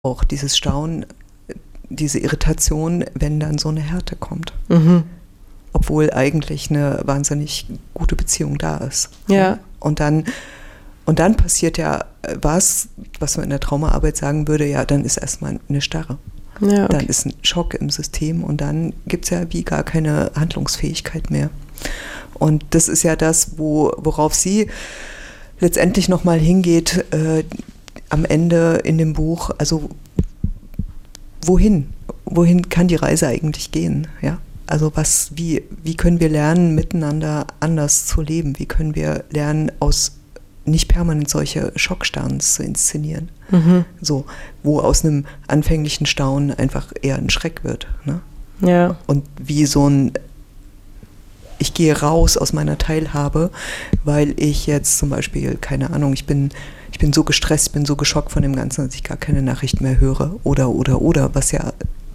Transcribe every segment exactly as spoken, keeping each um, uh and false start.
auch dieses Staunen, diese Irritation, wenn dann so eine Härte kommt. Mhm. Obwohl eigentlich eine wahnsinnig gute Beziehung da ist. Ja. Und dann, und dann passiert ja was, was man in der Traumaarbeit sagen würde, ja, dann ist erstmal eine Starre. Ja, okay. Dann ist ein Schock im System und dann gibt es ja wie gar keine Handlungsfähigkeit mehr. Und das ist ja das, wo, worauf sie letztendlich nochmal hingeht, äh, am Ende in dem Buch, also wohin? Wohin kann die Reise eigentlich gehen? Ja? Also was, wie, wie können wir lernen, miteinander anders zu leben? Wie können wir lernen, aus nicht permanent solche Schockstarns zu inszenieren? Mhm. So, wo aus einem anfänglichen Staunen einfach eher ein Schreck wird. Ne? Ja. Und wie so ein, ich gehe raus aus meiner Teilhabe, weil ich jetzt zum Beispiel, keine Ahnung, ich bin, ich bin so gestresst, ich bin so geschockt von dem Ganzen, dass ich gar keine Nachrichten mehr höre. Oder, oder, oder, was ja,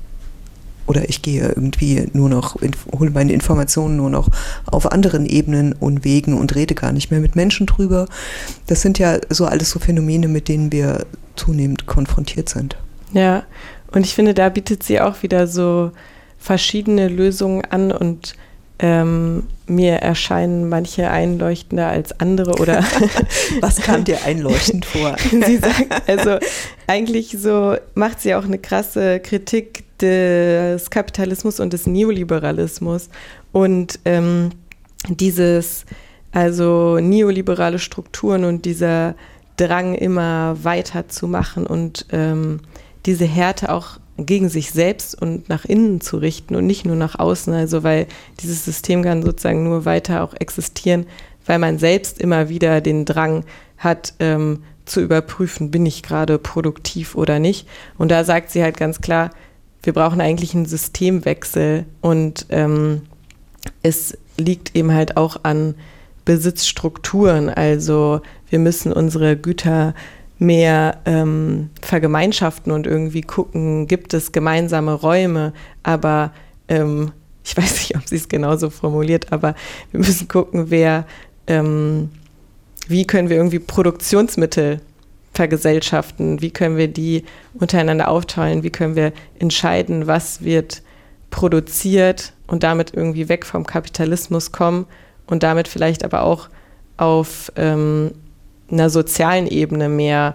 oder ich gehe irgendwie nur noch, hole meine Informationen nur noch auf anderen Ebenen und Wegen und rede gar nicht mehr mit Menschen drüber. Das sind ja so alles so Phänomene, mit denen wir zunehmend konfrontiert sind. Ja, und ich finde, da bietet sie auch wieder so verschiedene Lösungen an und ähm, mir erscheinen manche einleuchtender als andere oder was kam dir einleuchtend vor? Sie sagt, also eigentlich so macht sie auch eine krasse Kritik des Kapitalismus und des Neoliberalismus und ähm, dieses, also neoliberale Strukturen und dieser Drang immer weiter zu machen und ähm, diese Härte auch gegen sich selbst und nach innen zu richten und nicht nur nach außen, also weil dieses System kann sozusagen nur weiter auch existieren, weil man selbst immer wieder den Drang hat, ähm, zu überprüfen, bin ich gerade produktiv oder nicht. Und da sagt sie halt ganz klar, wir brauchen eigentlich einen Systemwechsel und ähm, es liegt eben halt auch an Besitzstrukturen, also wir müssen unsere Güter mehr ähm, vergemeinschaften und irgendwie gucken, gibt es gemeinsame Räume, aber ähm, ich weiß nicht, ob sie es genauso formuliert, aber wir müssen gucken, wer, ähm, wie können wir irgendwie Produktionsmittel vergesellschaften, wie können wir die untereinander aufteilen, wie können wir entscheiden, was wird produziert und damit irgendwie weg vom Kapitalismus kommen und damit vielleicht aber auch auf ähm, einer sozialen Ebene mehr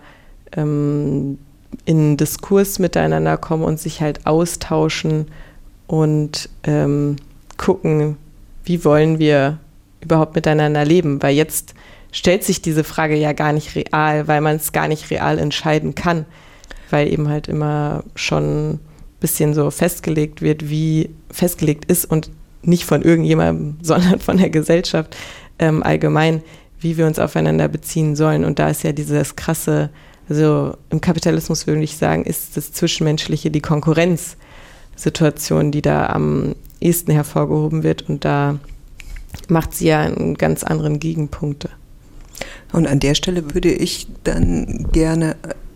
ähm, in Diskurs miteinander kommen und sich halt austauschen und ähm, gucken, wie wollen wir überhaupt miteinander leben, weil jetzt stellt sich diese Frage ja gar nicht real, weil man es gar nicht real entscheiden kann, weil eben halt immer schon ein bisschen so festgelegt wird, wie festgelegt ist und nicht von irgendjemandem, sondern von der Gesellschaft ähm, allgemein, wie wir uns aufeinander beziehen sollen. Und da ist ja dieses krasse, also im Kapitalismus würde ich sagen, ist das Zwischenmenschliche die Konkurrenzsituation, die da am ehesten hervorgehoben wird. Und da macht sie ja einen ganz anderen Gegenpunkte. Und an der Stelle würde ich dann gerne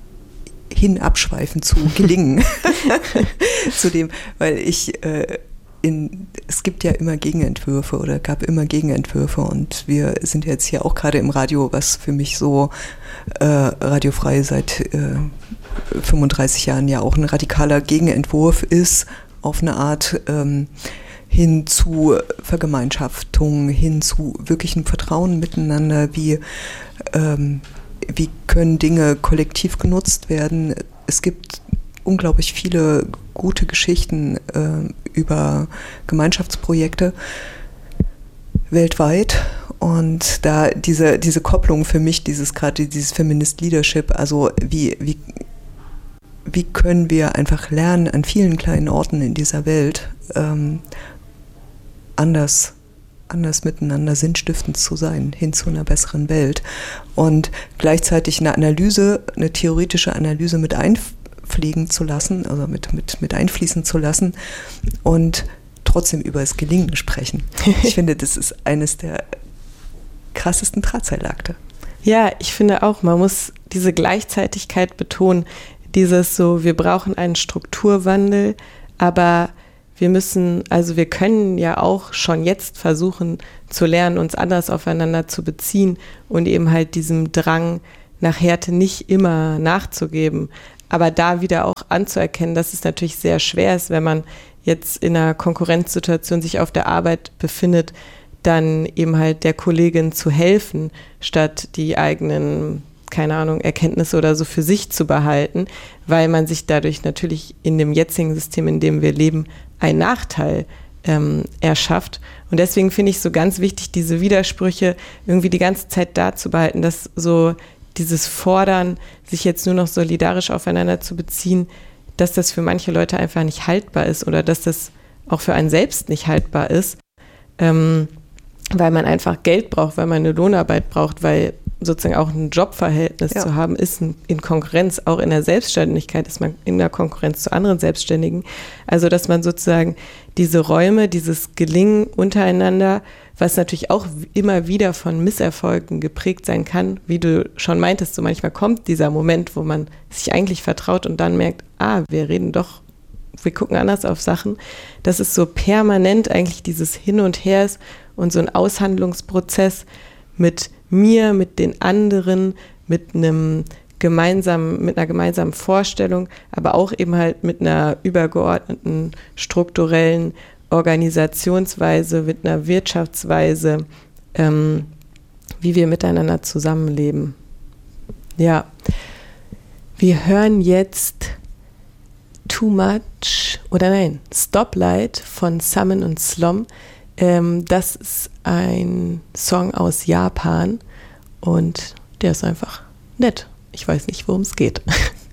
hin abschweifen zu Gelingen. zu dem, weil ich äh, in, es gibt ja immer Gegenentwürfe oder gab immer Gegenentwürfe und wir sind jetzt hier auch gerade im Radio, was für mich so äh, radiofrei seit äh, fünfunddreißig Jahren ja auch ein radikaler Gegenentwurf ist, auf eine Art ähm, hin zu Vergemeinschaftung, hin zu wirklichem Vertrauen miteinander, wie, ähm, wie können Dinge kollektiv genutzt werden. Es gibt unglaublich viele gute Geschichten äh, über Gemeinschaftsprojekte weltweit und da diese, diese Kopplung für mich, dieses gerade dieses Feminist Leadership, also wie, wie, wie können wir einfach lernen, an vielen kleinen Orten in dieser Welt ähm, anders, anders miteinander sinnstiftend zu sein, hin zu einer besseren Welt und gleichzeitig eine Analyse, eine theoretische Analyse mit einfliegen zu lassen, also mit, mit, mit einfließen zu lassen und trotzdem über das Gelingen sprechen. Ich finde, das ist eines der krassesten Drahtseilakte. Ja, ich finde auch, man muss diese Gleichzeitigkeit betonen, dieses so, wir brauchen einen Strukturwandel, aber wir müssen, also wir können ja auch schon jetzt versuchen zu lernen, uns anders aufeinander zu beziehen und eben halt diesem Drang nach Härte nicht immer nachzugeben. aber da wieder auch anzuerkennen, dass es natürlich sehr schwer ist, wenn man jetzt in einer Konkurrenzsituation sich auf der Arbeit befindet, dann eben halt der Kollegin zu helfen, statt die eigenen, keine Ahnung, Erkenntnisse oder so für sich zu behalten, weil man sich dadurch natürlich in dem jetzigen System, in dem wir leben, einen Nachteil ähm, erschafft. Und deswegen finde ich so ganz wichtig, diese Widersprüche irgendwie die ganze Zeit da zu behalten, dass so dieses Fordern, sich jetzt nur noch solidarisch aufeinander zu beziehen, dass das für manche Leute einfach nicht haltbar ist oder dass das auch für einen selbst nicht haltbar ist, ähm, weil man einfach Geld braucht, weil man eine Lohnarbeit braucht, weil sozusagen auch ein Jobverhältnis ja. zu haben ist in Konkurrenz, auch in der Selbstständigkeit ist man in der Konkurrenz zu anderen Selbstständigen. Also dass man sozusagen diese Räume, dieses Gelingen untereinander, was natürlich auch immer wieder von Misserfolgen geprägt sein kann, wie du schon meintest, so manchmal kommt dieser Moment, wo man sich eigentlich vertraut und dann merkt, ah, wir reden doch, wir gucken anders auf Sachen, dass es so permanent eigentlich dieses Hin und Her ist und so ein Aushandlungsprozess mit mir, mit den anderen, mit einem gemeinsamen, mit einer gemeinsamen Vorstellung, aber auch eben halt mit einer übergeordneten strukturellen Organisationsweise, mit einer Wirtschaftsweise, ähm, wie wir miteinander zusammenleben. Ja, wir hören jetzt Too Much oder nein, Stoplight von Summon und Slom. Ähm, das ist ein Song aus Japan und der ist einfach nett. Ich weiß nicht, worum es geht.